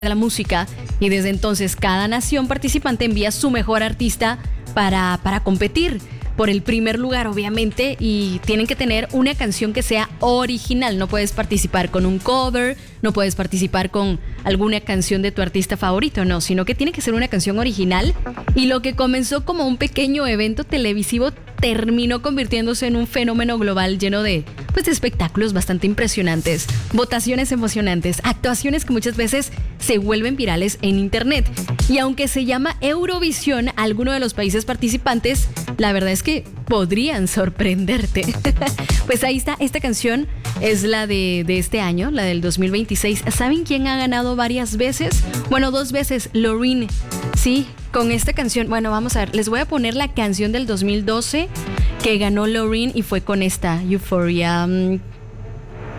de la música y desde entonces cada nación participante envía su mejor artista para competir por el primer lugar, obviamente, y tienen que tener una canción que sea original. No puedes participar con un cover, no puedes participar con alguna canción de tu artista favorito, no, sino que tiene que ser una canción original. Y lo que comenzó como un pequeño evento televisivo terminó convirtiéndose en un fenómeno global lleno de espectáculos bastante impresionantes, votaciones emocionantes, actuaciones que muchas veces se vuelven virales en internet. Y aunque se llama Eurovisión, algunos de los países participantes, la verdad es que podrían sorprenderte. Pues ahí está, esta canción es la de este año, la del 2026. ¿Saben quién ha ganado varias veces? Bueno, 2 veces, Loreen. Sí, con esta canción, bueno, vamos a ver, les voy a poner la canción del 2012 que ganó Loreen y fue con esta, Euphoria.